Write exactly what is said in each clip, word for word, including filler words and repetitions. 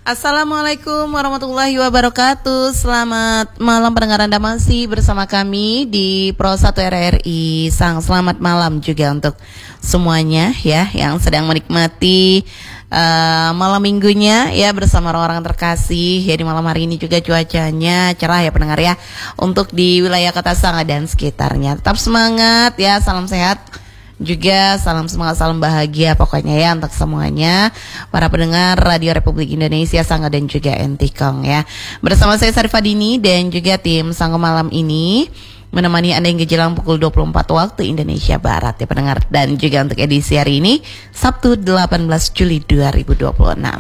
Assalamualaikum warahmatullahi wabarakatuh. Selamat malam pendengar, Anda masih bersama kami di Pro satu R R I Sang. Selamat malam juga untuk semuanya ya yang sedang menikmati uh, malam minggunya ya bersama orang-orang terkasih ya. Di malam hari ini juga cuacanya cerah ya pendengar ya, untuk di wilayah Kota Sanga dan sekitarnya. Tetap semangat ya, salam sehat juga, salam semangat, salam bahagia pokoknya ya untuk semuanya para pendengar Radio Republik Indonesia Sanga dan juga Entikong ya. Bersama saya Sarifah Dini dan juga tim Sangga malam ini menemani Anda hingga jelang pukul dua puluh empat waktu Indonesia Barat ya pendengar. Dan juga untuk edisi hari ini Sabtu delapan belas Juli dua ribu dua puluh enam.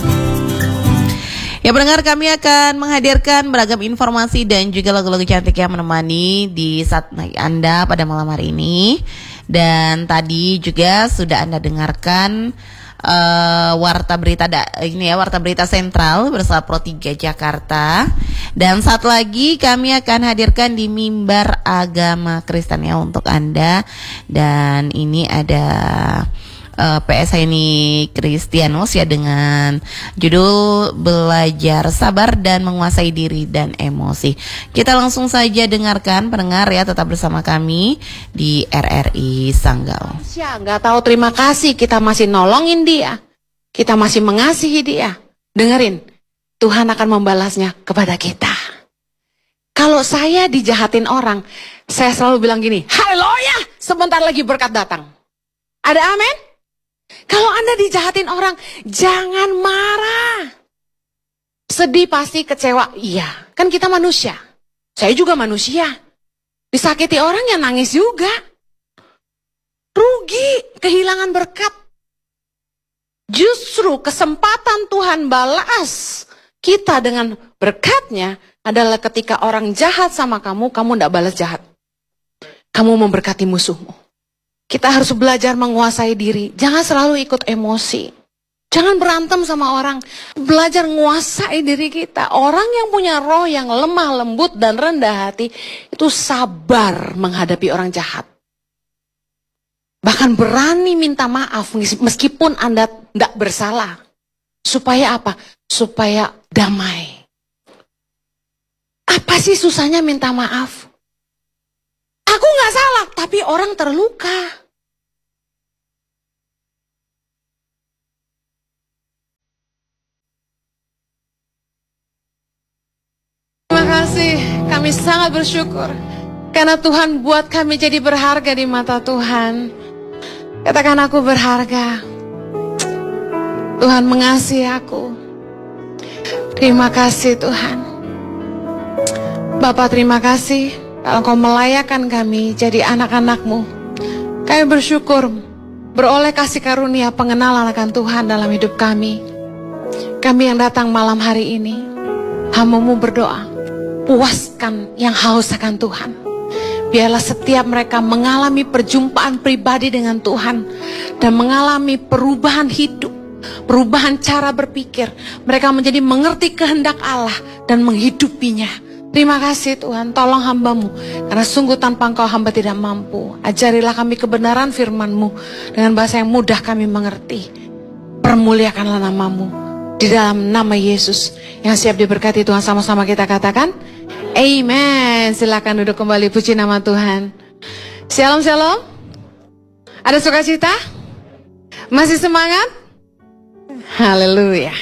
Ya pendengar, kami akan menghadirkan beragam informasi dan juga lagu-lagu cantik yang menemani di saat Anda pada malam hari ini. Dan tadi juga sudah Anda dengarkan uh, warta berita da, ini ya warta berita sentral bersama Pro tiga Jakarta. Dan saat lagi kami akan hadirkan di Mimbar Agama Kristen ya untuk Anda. Dan ini ada Uh, P S Heni Kristianus ya dengan judul Belajar Sabar dan Menguasai Diri dan Emosi. Kita langsung saja dengarkan pendengar ya, tetap bersama kami di R R I Sanggau. Ya, nggak tahu terima kasih, kita masih nolongin dia, kita masih mengasihi dia. Dengerin, Tuhan akan membalasnya kepada kita. Kalau saya dijahatin orang, saya selalu bilang gini, haleluya, sebentar lagi berkat datang. Ada amin? Kalau Anda dijahatin orang, jangan marah. Sedih pasti, kecewa, iya. Kan kita manusia. Saya juga manusia. Disakiti orang ya nangis juga. Rugi, kehilangan berkat. Justru kesempatan Tuhan balas kita dengan berkatnya adalah ketika orang jahat sama kamu, kamu tidak balas jahat. Kamu memberkati musuhmu. Kita harus belajar menguasai diri. Jangan selalu ikut emosi. Jangan berantem sama orang. Belajar menguasai diri kita. Orang yang punya roh yang lemah, lembut, dan rendah hati, itu sabar menghadapi orang jahat. Bahkan berani minta maaf meskipun Anda tidak bersalah. Supaya apa? Supaya damai. Apa sih susahnya minta maaf? Aku nggak salah, tapi orang terluka. Terima kasih, kami sangat bersyukur karena Tuhan buat kami jadi berharga di mata Tuhan. Katakan, aku berharga. Tuhan mengasihi aku. Terima kasih Tuhan. Bapak, terima kasih kalau Kau melayakkan kami jadi anak-anak-Mu. Kami bersyukur beroleh kasih karunia pengenalan akan Tuhan dalam hidup kami. Kami yang datang malam hari ini, hamba-Mu berdoa, puaskan yang haus akan Tuhan. Biarlah setiap mereka mengalami perjumpaan pribadi dengan Tuhan dan mengalami perubahan hidup, perubahan cara berpikir. Mereka menjadi mengerti kehendak Allah dan menghidupinya. Terima kasih Tuhan, tolong hamba-Mu, karena sungguh tanpa Engkau hamba tidak mampu. Ajarilah kami kebenaran firman-Mu dengan bahasa yang mudah kami mengerti. Permuliakanlah nama-Mu di dalam nama Yesus yang siap diberkati Tuhan. Sama-sama kita katakan amen. Silakan duduk kembali, puji nama Tuhan. Shalom shalom. Ada sukacita? Masih semangat? Haleluya.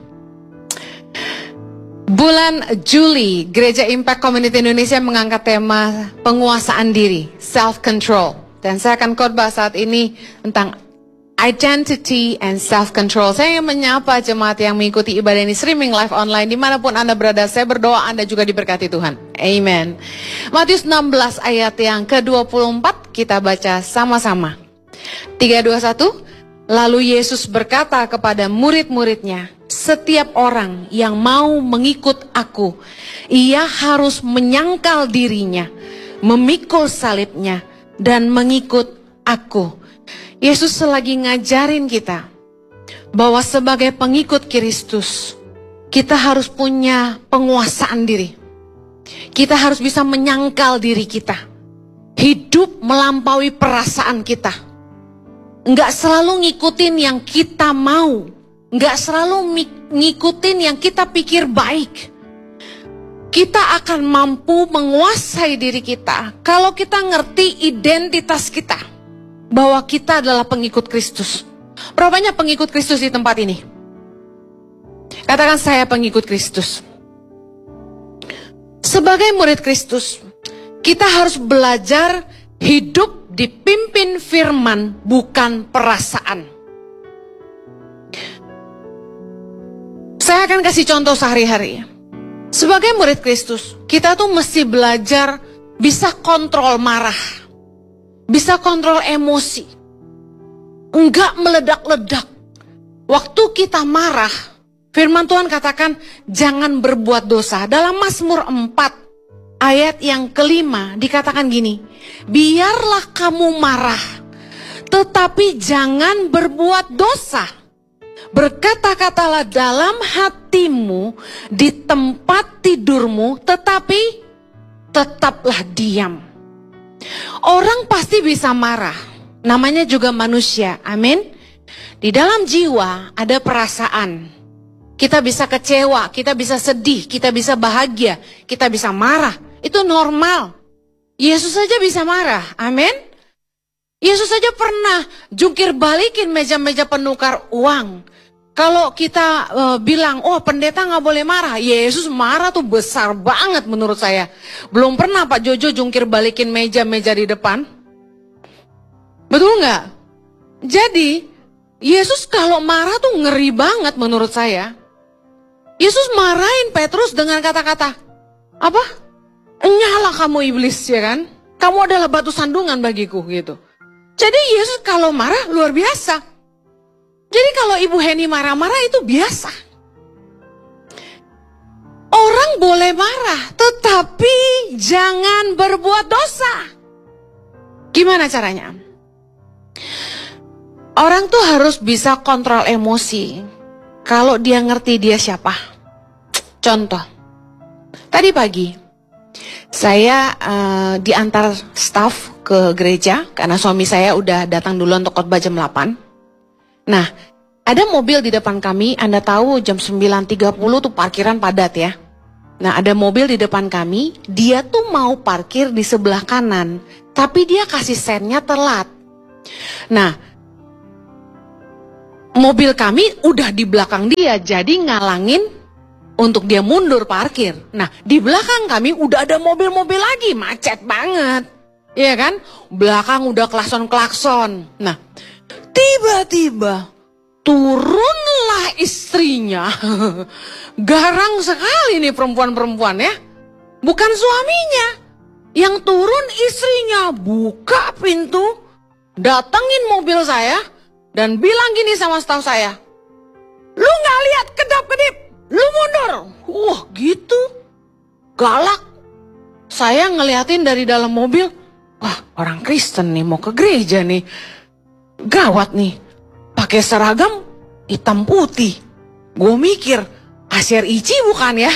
Bulan Juli, Gereja Impact Community Indonesia mengangkat tema penguasaan diri, self-control. Dan saya akan khotbah saat ini tentang identity and self-control. Saya ingin menyapa jemaat yang mengikuti ibadah ini streaming live online. Dimanapun Anda berada, saya berdoa Anda juga diberkati Tuhan. Amen. Matius enam belas ayat yang ke dua puluh empat, kita baca sama-sama. tiga, dua, satu. Lalu Yesus berkata kepada murid-muridnya, setiap orang yang mau mengikut aku, ia harus menyangkal dirinya, memikul salibnya, dan mengikut aku. Yesus lagi ngajarin kita bahwa sebagai pengikut Kristus, kita harus punya penguasaan diri. Kita harus bisa menyangkal diri kita. Hidup melampaui perasaan kita. Enggak selalu ngikutin yang kita mau, nggak selalu ngikutin yang kita pikir baik. Kita akan mampu menguasai diri kita kalau kita ngerti identitas kita, bahwa kita adalah pengikut Kristus. Berapa banyak pengikut Kristus di tempat ini? Katakan, saya pengikut Kristus. Sebagai murid Kristus, kita harus belajar hidup dipimpin firman, bukan perasaan. Saya akan kasih contoh sehari-hari. Sebagai murid Kristus, kita tuh mesti belajar bisa kontrol marah, bisa kontrol emosi, enggak meledak-ledak. Waktu kita marah, firman Tuhan katakan jangan berbuat dosa. Dalam Mazmur empat ayat yang kelima dikatakan gini, biarlah kamu marah, tetapi jangan berbuat dosa. Berkata-katalah dalam hatimu, di tempat tidurmu, tetapi tetaplah diam. Orang pasti bisa marah, namanya juga manusia, amin. Di dalam jiwa ada perasaan. Kita bisa kecewa, kita bisa sedih, kita bisa bahagia, kita bisa marah. Itu normal. Yesus saja bisa marah, amin. Yesus saja pernah jungkir balikin meja-meja penukar uang. Kalau kita uh, bilang, oh pendeta gak boleh marah, Yesus marah tuh besar banget menurut saya. Belum pernah Pak Jojo jungkir balikin meja-meja di depan. Betul gak? Jadi, Yesus kalau marah tuh ngeri banget menurut saya. Yesus marahin Petrus dengan kata-kata, apa? Nyala kamu iblis, ya kan? Kamu adalah batu sandungan bagiku, gitu. Jadi Yesus kalau marah luar biasa. Jadi kalau Ibu Heni marah-marah itu biasa. Orang boleh marah, tetapi jangan berbuat dosa. Gimana caranya? Orang tuh harus bisa kontrol emosi. Kalau dia ngerti dia siapa. Contoh, tadi pagi saya uh, diantar staf ke gereja karena suami saya udah datang dulu untuk khotbah jam delapan. Nah, ada mobil di depan kami, Anda tahu jam sembilan tiga puluh tuh parkiran padat ya. Nah, ada mobil di depan kami, dia tuh mau parkir di sebelah kanan, tapi dia kasih sennya telat. Nah, mobil kami udah di belakang dia, jadi ngalangin untuk dia mundur parkir. Nah, di belakang kami udah ada mobil-mobil lagi, macet banget. Iya kan? Belakang udah klakson-klakson. Nah, tiba-tiba turunlah istrinya. Garang sekali nih perempuan-perempuan ya. Bukan suaminya. Yang turun istrinya, buka pintu, datengin mobil saya, dan bilang gini sama staf saya, lu gak lihat kedap-kedip, lu mundur. Wah gitu, galak. Saya ngeliatin dari dalam mobil, wah orang Kristen nih mau ke gereja nih. Gawat nih, pakai seragam hitam putih. Gue mikir, Asyar Ici bukan ya?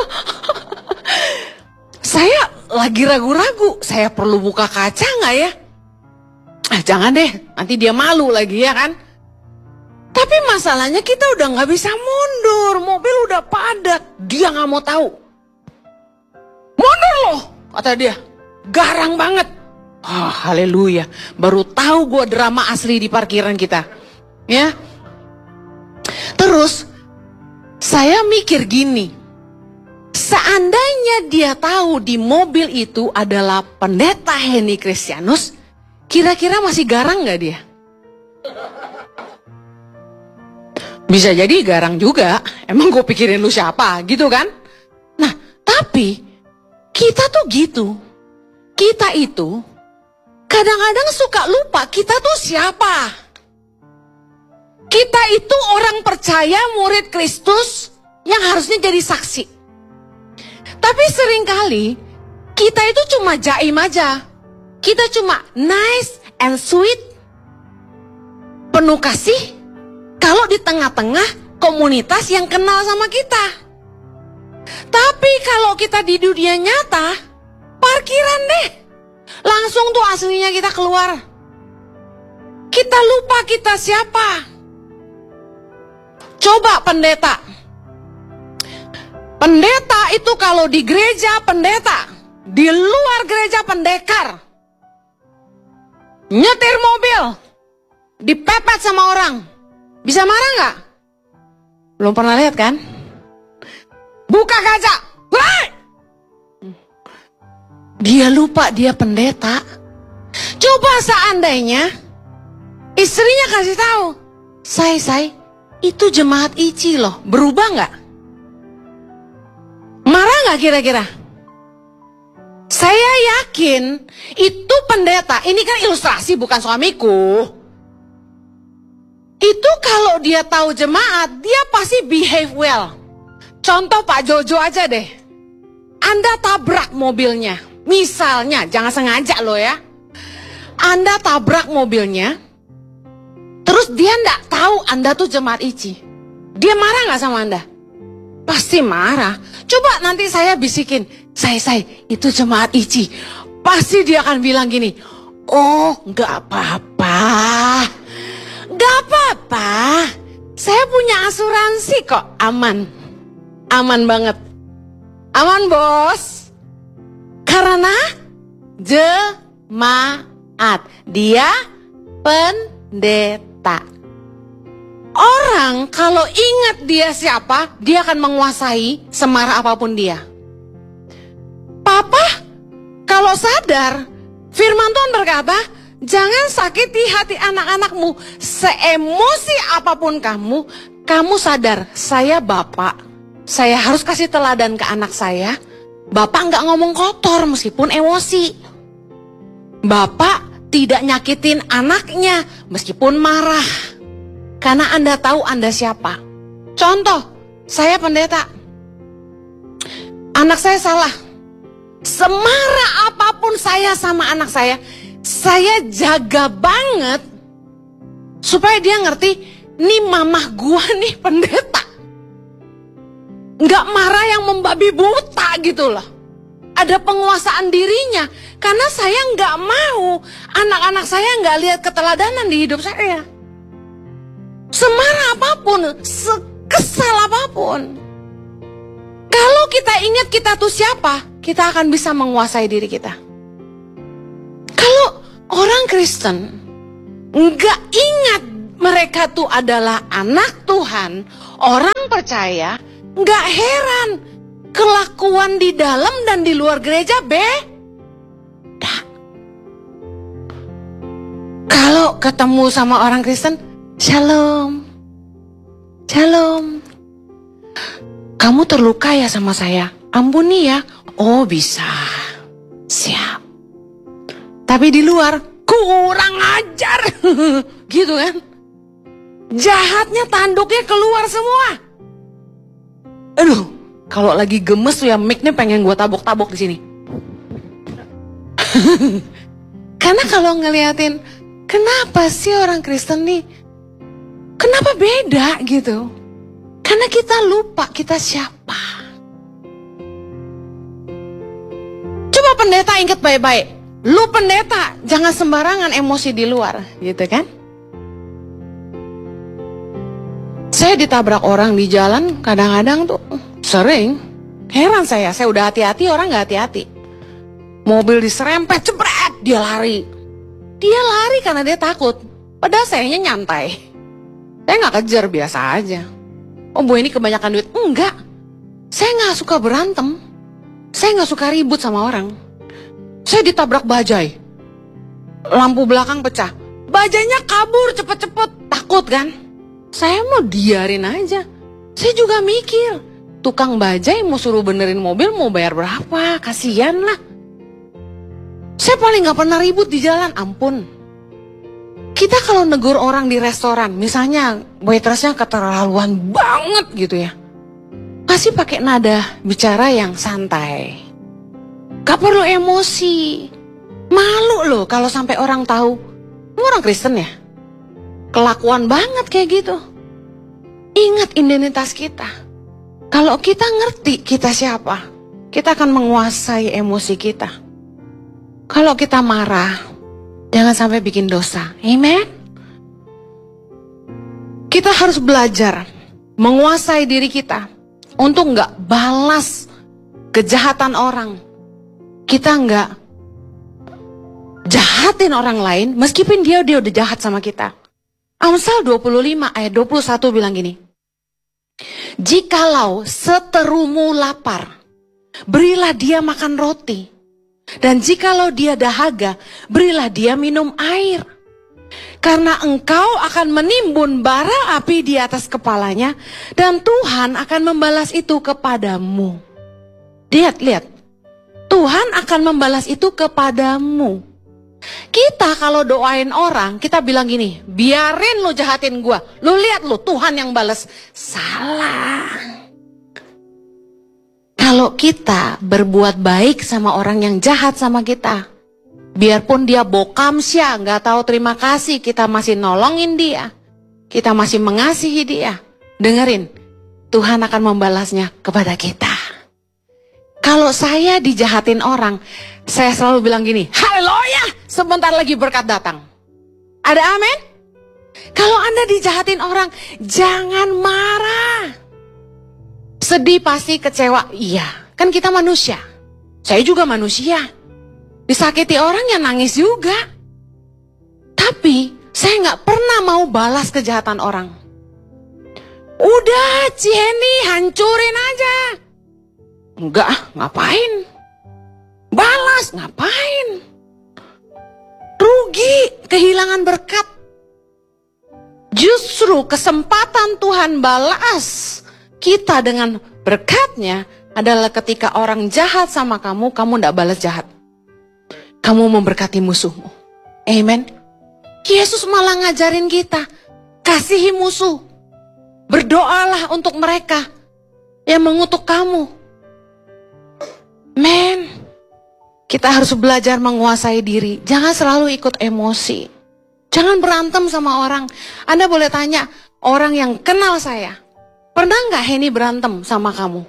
Saya lagi ragu-ragu, saya perlu buka kaca gak ya? Ah, jangan deh, nanti dia malu lagi ya kan? Tapi masalahnya kita udah gak bisa mundur, mobil udah padat. Dia gak mau tahu. Mundur loh, kata dia. Garang banget. Oh, haleluya. Baru tahu gue drama asli di parkiran kita. Ya. Terus, saya mikir gini. Seandainya dia tahu di mobil itu adalah pendeta Heni Kristianus, kira-kira masih garang gak dia? Bisa jadi garang juga. Emang gue pikirin lu siapa gitu kan? Nah, tapi kita tuh gitu. Kita itu kadang-kadang suka lupa kita tuh siapa. Kita itu orang percaya, murid Kristus yang harusnya jadi saksi. Tapi seringkali kita itu cuma jaim aja. Kita cuma nice and sweet, penuh kasih, kalau di tengah-tengah komunitas yang kenal sama kita. Tapi kalau kita di dunia nyata, parkiran deh. Langsung tuh aslinya kita keluar. Kita lupa kita siapa. Coba pendeta. Pendeta itu kalau di gereja pendeta, di luar gereja pendekar. Nyetir mobil, dipepet sama orang. Bisa marah nggak? Belum pernah lihat kan? Buka kaca. Hei! Dia lupa dia pendeta. Coba seandainya istrinya kasih tahu, say say, itu jemaat I C I loh, berubah nggak? Marah nggak kira-kira? Saya yakin itu pendeta, ini kan ilustrasi bukan suamiku. Itu kalau dia tahu jemaat, dia pasti behave well. Contoh Pak Jojo aja deh. Anda tabrak mobilnya. Misalnya, jangan sengaja loh ya. Anda tabrak mobilnya, terus dia nggak tahu Anda tuh jemaat I C I. Dia marah nggak sama Anda? Pasti marah. Coba nanti saya bisikin, saya saya itu jemaat I C I. Pasti dia akan bilang gini, oh nggak apa-apa, nggak apa-apa. Saya punya asuransi kok, aman, aman banget, aman bos. Karena jemaat, dia pendeta. Orang kalau ingat dia siapa, dia akan menguasai semarah apapun dia. Papa, kalau sadar, firman Tuhan berkata, jangan sakiti hati anak-anakmu. Seemosi apapun kamu, kamu sadar, saya bapak, saya harus kasih teladan ke anak saya. Bapak nggak ngomong kotor meskipun emosi. Bapak tidak nyakitin anaknya meskipun marah. Karena Anda tahu Anda siapa. Contoh, saya pendeta. Anak saya salah. Semarah apapun saya sama anak saya, saya jaga banget supaya dia ngerti, nih mamah gua nih pendeta. Nggak marah yang membabi buta gitu loh. Ada penguasaan dirinya. Karena saya nggak mau anak-anak saya nggak lihat keteladanan di hidup saya. Semarah apapun, sekesal apapun. Kalau kita ingat kita tuh siapa, kita akan bisa menguasai diri kita. Kalau orang Kristen nggak ingat mereka tuh adalah anak Tuhan, orang percaya, nggak heran kelakuan di dalam dan di luar gereja beda. Kalau ketemu sama orang Kristen, shalom, shalom. Kamu terluka ya sama saya, ampuni ya. Oh bisa, siap. Tapi di luar kurang ajar, gitu kan? Jahatnya tanduknya keluar semua. Aduh, kalau lagi gemes tuh ya mic-nya pengen gue tabok-tabok di sini. Karena kalau ngeliatin, kenapa sih orang Kristen nih, kenapa beda gitu? Karena kita lupa kita siapa. Coba pendeta ingat baik-baik. Lu pendeta, jangan sembarangan emosi di luar, gitu kan? Saya ditabrak orang di jalan, kadang-kadang tuh sering. Heran saya, saya udah hati-hati, orang gak hati-hati. Mobil diserempet, jebret, dia lari. Dia lari karena dia takut. Padahal sayanya nyantai. Saya gak kejar, biasa aja. Oh bu ini kebanyakan duit. Enggak, saya gak suka berantem. Saya gak suka ribut sama orang. Saya ditabrak bajai. Lampu belakang pecah. Bajainya kabur cepet-cepet. Takut kan? Saya mau diarin aja. Saya juga mikir, tukang bajai mau suruh benerin mobil mau bayar berapa? Kasian lah. Saya paling gak pernah ribut di jalan, ampun. Kita kalau negur orang di restoran, misalnya waitressnya keterlaluan banget gitu ya, pasti pakai nada bicara yang santai. Gak perlu emosi. Malu loh kalau sampai orang tahu, kamu orang Kristen ya? Kelakuan banget kayak gitu. Ingat identitas kita. Kalau kita ngerti kita siapa, kita akan menguasai emosi kita. Kalau kita marah, jangan sampai bikin dosa. Amen. Kita harus belajar menguasai diri kita untuk nggak balas kejahatan orang. Kita nggak jahatin orang lain meskipun dia dia udah jahat sama kita. Amsal dua puluh lima ayat dua puluh satu bilang gini. Jikalau seterumu lapar, berilah dia makan roti. Dan jikalau dia dahaga, berilah dia minum air. Karena engkau akan menimbun bara api di atas kepalanya, dan Tuhan akan membalas itu kepadamu. Lihat, lihat. Tuhan akan membalas itu kepadamu. Kita kalau doain orang, kita bilang gini, biarin lu jahatin gua. Lu lihat lu, Tuhan yang balas. Salah. Kalau kita berbuat baik sama orang yang jahat sama kita, biarpun dia bokamsya, nggak tahu terima kasih, kita masih nolongin dia. Kita masih mengasihi dia. Dengerin, Tuhan akan membalasnya kepada kita. Kalau saya dijahatin orang, saya selalu bilang gini, haleluya, sebentar lagi berkat datang. Ada amin? Kalau Anda dijahatin orang, jangan marah. Sedih pasti, kecewa, iya. Kan kita manusia. Saya juga manusia. Disakiti orang ya nangis juga. Tapi saya nggak pernah mau balas kejahatan orang. Udah, Ciheni, hancurin aja. Enggak, ngapain? Balas, ngapain? Rugi, kehilangan berkat. Justru kesempatan Tuhan balas kita dengan berkatnya adalah ketika orang jahat sama kamu, kamu enggak balas jahat. Kamu memberkati musuhmu. Amen. Yesus malah ngajarin kita, kasihi musuh. Berdoalah untuk mereka yang mengutuk kamu. Men, kita harus belajar menguasai diri. Jangan selalu ikut emosi. Jangan berantem sama orang. Anda boleh tanya orang yang kenal saya, pernah nggak Heni berantem sama kamu?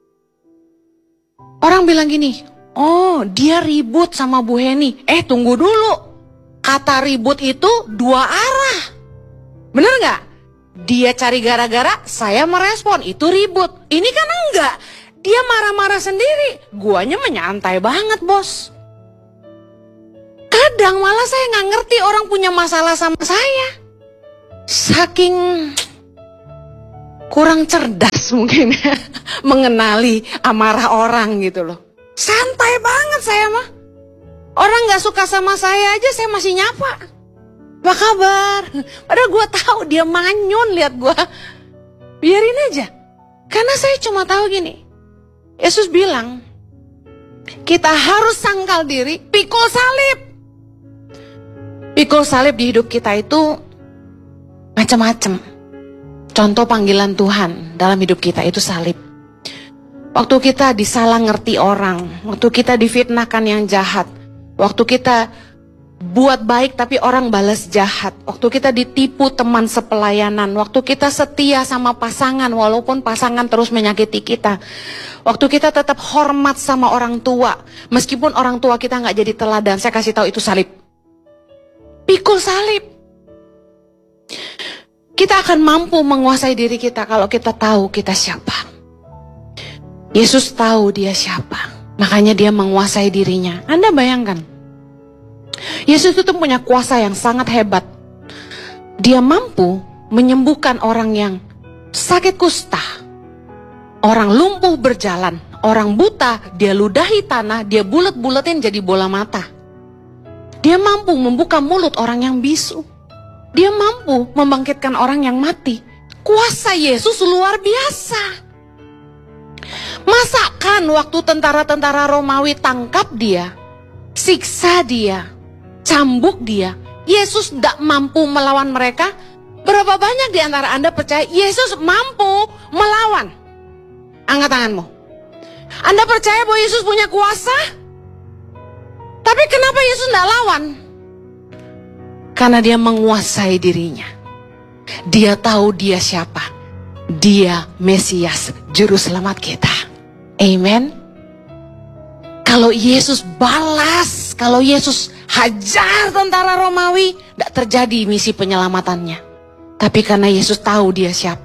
Orang bilang gini, oh dia ribut sama Bu Heni. Eh tunggu dulu, kata ribut itu dua arah. Bener nggak? Dia cari gara-gara, saya merespon, itu ribut. Ini kan enggak. Dia marah-marah sendiri, guanya menyantai banget bos. Kadang malah saya nggak ngerti orang punya masalah sama saya. Saking kurang cerdas mungkin ya, mengenali amarah orang gitu loh. Santai banget saya mah. Orang nggak suka sama saya aja saya masih nyapa. Apa kabar? Padahal gue tahu dia manyun lihat gue. Biarin aja. Karena saya cuma tahu gini. Yesus bilang, kita harus sangkal diri, pikul salib. Pikul salib di hidup kita itu macam-macam. Contoh panggilan Tuhan dalam hidup kita itu salib. Waktu kita disalah ngerti orang, waktu kita difitnahkan yang jahat, waktu kita buat baik tapi orang balas jahat, waktu kita ditipu teman sepelayanan, waktu kita setia sama pasangan walaupun pasangan terus menyakiti kita, waktu kita tetap hormat sama orang tua meskipun orang tua kita nggak jadi teladan. Saya kasih tahu itu salib. Pikul salib. Kita akan mampu menguasai diri kita kalau kita tahu kita siapa. Yesus tahu dia siapa, makanya dia menguasai dirinya. Anda bayangkan, Yesus itu punya kuasa yang sangat hebat. Dia mampu menyembuhkan orang yang sakit kusta, orang lumpuh berjalan, orang buta, dia ludahi tanah, dia bulet-buletin jadi bola mata. Dia mampu membuka mulut orang yang bisu. Dia mampu membangkitkan orang yang mati. Kuasa Yesus luar biasa. Masakan waktu tentara-tentara Romawi tangkap dia, siksa dia, cambuk dia, Yesus tidak mampu melawan mereka? Berapa banyak di antara Anda percaya Yesus mampu melawan? Angkat tanganmu. Anda percaya bahwa Yesus punya kuasa? Tapi kenapa Yesus tidak lawan? Karena dia menguasai dirinya. Dia tahu dia siapa. Dia Mesias, Juru Selamat kita. Amen. Kalau Yesus balas, kalau Yesus hajar tentara Romawi, tidak terjadi misi penyelamatannya. Tapi karena Yesus tahu dia siapa,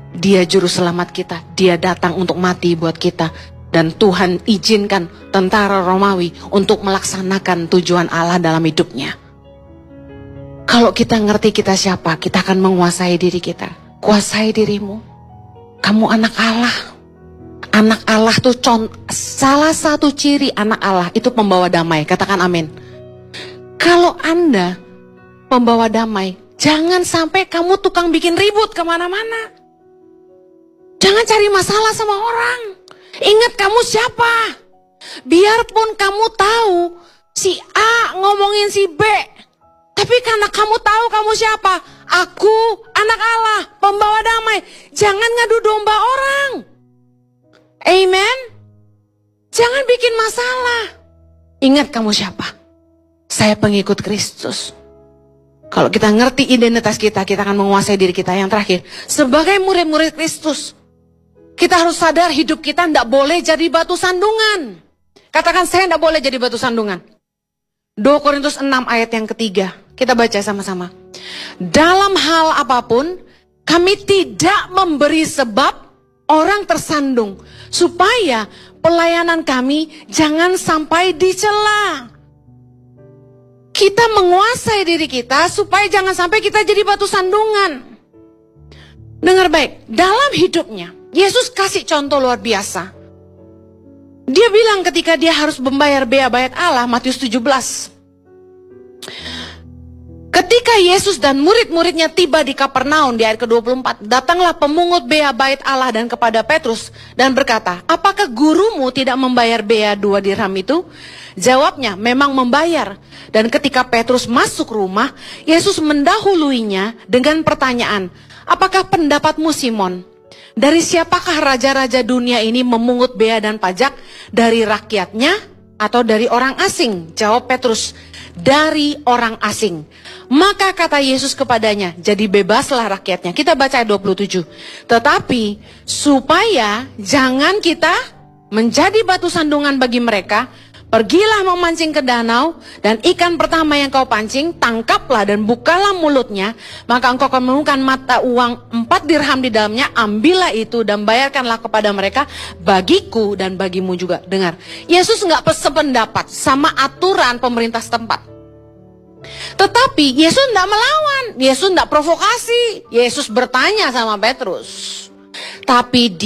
Dia juru selamat kita. Dia datang untuk mati buat kita. Dan Tuhan izinkan tentara Romawi untuk melaksanakan tujuan Allah dalam hidupnya. Kalau kita ngerti kita siapa, kita akan menguasai diri kita. Kuasai dirimu. Kamu anak Allah. Anak Allah tuh con- salah satu ciri anak Allah itu pembawa damai. Katakan amin. Kalau Anda pembawa damai, jangan sampai kamu tukang bikin ribut kemana-mana. Jangan cari masalah sama orang. Ingat kamu siapa. Biarpun kamu tahu si A ngomongin si B, tapi karena kamu tahu kamu siapa. Aku anak Allah, pembawa damai. Jangan ngadu domba orang. Amen. Jangan bikin masalah. Ingat kamu siapa. Saya pengikut Kristus. Kalau kita ngerti identitas kita, kita akan menguasai diri kita. Yang terakhir, sebagai murid-murid Kristus, kita harus sadar hidup kita tidak boleh jadi batu sandungan. Katakan, saya tidak boleh jadi batu sandungan. dua Korintus enam ayat yang ketiga. Kita baca sama-sama. Dalam hal apapun, kami tidak memberi sebab orang tersandung, supaya pelayanan kami jangan sampai dicela. Kita menguasai diri kita supaya jangan sampai kita jadi batu sandungan. Dengar baik, dalam hidupnya Yesus kasih contoh luar biasa. Dia bilang ketika dia harus membayar bea bait Allah, Matius tujuh belas. Ketika Yesus dan murid-muridnya tiba di Kapernaum di ayat ke dua puluh empat, datanglah pemungut bea bait Allah dan kepada Petrus dan berkata, apakah gurumu tidak membayar bea dua dirham itu? Jawabnya, memang membayar. Dan ketika Petrus masuk rumah, Yesus mendahuluinya dengan pertanyaan, apakah pendapatmu Simon? Dari siapakah raja-raja dunia ini memungut bea dan pajak? Dari rakyatnya atau dari orang asing? Jawab Petrus, dari orang asing. Maka kata Yesus kepadanya, jadi bebaslah rakyatnya. Kita baca ayat dua puluh tujuh. Tetapi supaya jangan kita menjadi batu sandungan bagi mereka, pergilah memancing ke danau, dan ikan pertama yang kau pancing, tangkaplah dan bukalah mulutnya, maka engkau akan menemukan mata uang empat dirham di dalamnya, ambillah itu dan bayarkanlah kepada mereka, bagiku dan bagimu juga. Dengar, Yesus nggak sependapat sama aturan pemerintah setempat. Tetapi Yesus tidak melawan, Yesus tidak provokasi, Yesus bertanya sama Petrus. Tapi